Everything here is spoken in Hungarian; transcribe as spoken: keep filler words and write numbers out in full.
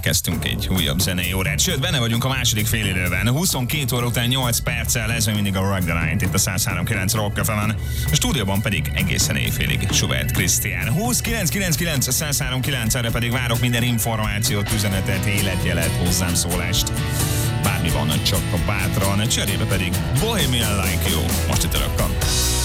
elkezdtünk egy újabb zenei órát, sőt, benne vagyunk a második félidőben. huszonkét óra után nyolc perccel, ez még mindig a Rock the Night itt a száz három kilenc Rock ef emen. A stúdióban pedig egészen éjfélig Schubert Krisztián. húsz kilenc kilenc kilenc száz három kilenc, erre pedig várok minden információt, üzenetet, életjelet, hozzám szólást. Bármi van, csak a bátran, cserébe pedig Bohemian Like You. Most itt örökkön.